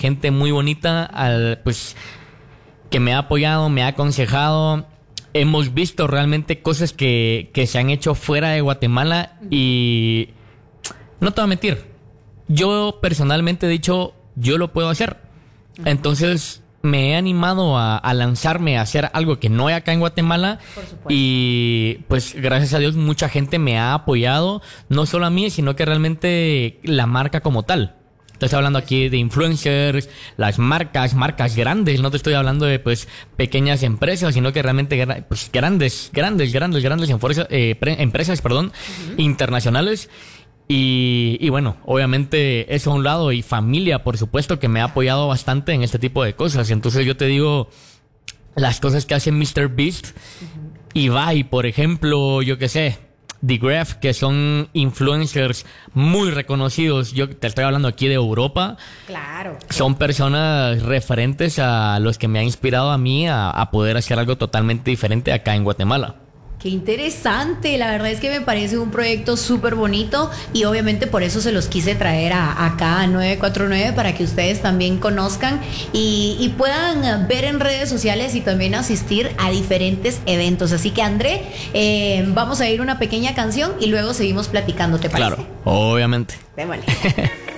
gente muy bonita, pues que me ha apoyado, me ha aconsejado. Hemos visto realmente cosas que se han hecho fuera de Guatemala y no te voy a mentir, yo personalmente he dicho, yo lo puedo hacer. Entonces me he animado a lanzarme a hacer algo que no hay acá en Guatemala. Y pues gracias a Dios mucha gente me ha apoyado, no solo a mí, sino que realmente la marca como tal. Estoy hablando aquí de influencers, las marcas grandes. No te estoy hablando de pues pequeñas empresas, sino que realmente pues grandes empresas, internacionales. Y bueno, obviamente eso a un lado, y familia, por supuesto, que me ha apoyado bastante en este tipo de cosas. Entonces yo te digo, las cosas que hace MrBeast, Ibai, por ejemplo, yo qué sé, The Graph, que son influencers muy reconocidos. Yo te estoy hablando aquí de Europa. Claro. Son personas referentes a los que me han inspirado a mí a poder hacer algo totalmente diferente acá en Guatemala. Qué interesante, la verdad es que me parece un proyecto súper bonito y obviamente por eso se los quise traer acá a 949 para que ustedes también conozcan y puedan ver en redes sociales y también asistir a diferentes eventos. Así que André, vamos a ir una pequeña canción y luego seguimos platicando, ¿te parece? Claro, obviamente. Démosle.